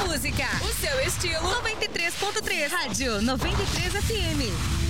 música, o seu estilo. 93.3. Rádio 93 FM.